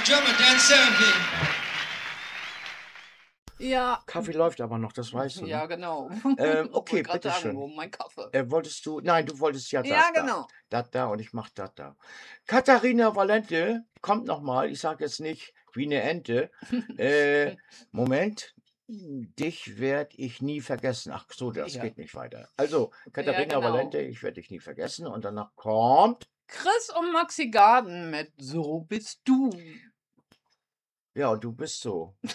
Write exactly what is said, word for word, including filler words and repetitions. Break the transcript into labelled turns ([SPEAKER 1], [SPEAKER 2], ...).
[SPEAKER 1] drummer, Dan Seventeen.
[SPEAKER 2] Ja.
[SPEAKER 3] Kaffee läuft aber noch, das weißt du, ne?
[SPEAKER 2] Ja, genau.
[SPEAKER 3] Ähm,
[SPEAKER 2] Ich
[SPEAKER 3] okay,
[SPEAKER 2] wollte grad sagen,
[SPEAKER 3] bitteschön.
[SPEAKER 2] wo mein Kaffee?
[SPEAKER 3] Äh, wolltest du nein, du wolltest ja
[SPEAKER 2] Ja,
[SPEAKER 3] das da.
[SPEAKER 2] genau.
[SPEAKER 3] Das da und ich mache das da. Katharina Valente kommt noch mal. Ich sage jetzt nicht wie 'ne Ente. Äh, Moment. Dich werde ich nie vergessen. Ach so, das
[SPEAKER 2] Ja.
[SPEAKER 3] geht nicht weiter. Also,
[SPEAKER 2] Ja,
[SPEAKER 3] Katharina
[SPEAKER 2] genau.
[SPEAKER 3] Valente, ich werde dich nie vergessen und danach kommt
[SPEAKER 2] Chris und Maxi Garden mit „So bist du“.
[SPEAKER 3] Ja, und du bist so.